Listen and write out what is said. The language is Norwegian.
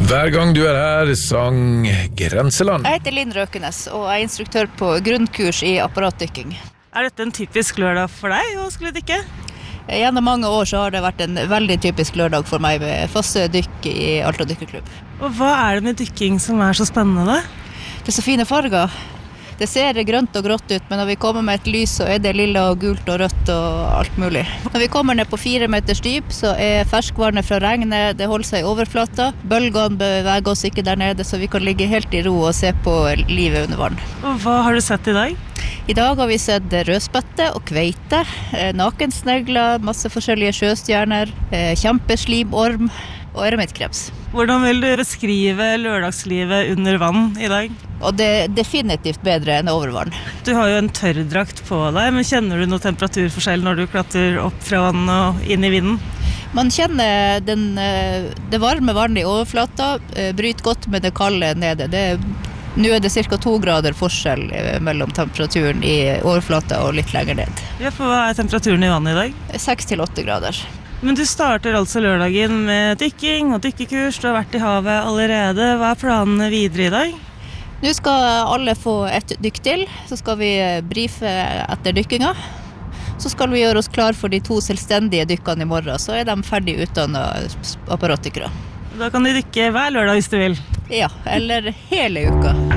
Hver gang du her, sang Grenseland. Jeg heter Linn Røkenes, og jeg instruktør på grunnkurs i apparatdykking. Dette en typisk lørdag for deg å skulle dykke? Gjennom mange år så har det vært en veldig typisk lørdag for meg med faste dykk i Alta Dykkerklubb. Og hva det med dykking som så spennende da? Det så fine farger. Det ser grønt og grått ut, men når vi kommer med et lys så det lilla og gult og rødt og alt mulig. Når vi kommer ned på 4 meters dyp så ferskvannet fra regnet, det holder seg i overflata. Bølgene beveger oss ikke der nede, så vi kan ligge helt i ro og se på livet under vann. Og hva har du sett i dag? I dag har vi sett rødspette og kveite, nakensnegler, masse forskjellige sjøstjerner, kjempeslimorm og eremittkrabs. Hvordan vil du beskrive lørdagslivet under vann i dag? Og det definitivt bedre enn over vann. Du har jo en tørrdrakt på deg, men kjenner du noe temperaturforskjell når du klatrer opp fra vann og inn i vinden? Man kjenner det varme vannet i overflata, bryter godt med det kalde nede. Nå det cirka 2 grader forskjell mellom temperaturen i overflata og litt lenger ned. Ja, for hva temperaturen i vannet i dag? 6 til 8 grader. Men du starter altså lørdagen med dykking og dykkekurs, du har vært i havet allerede. Hva planene videre i dag? Nå skal alle få et dykk til, så skal vi brife etter dykkinga. Så skal vi gjøre oss klar for de 2 selvstendige dykkene i morgen, så de ferdig utdannet apparatdykkere. Da kan de dykke hver lørdag hvis du vil. Ja, eller hele uka.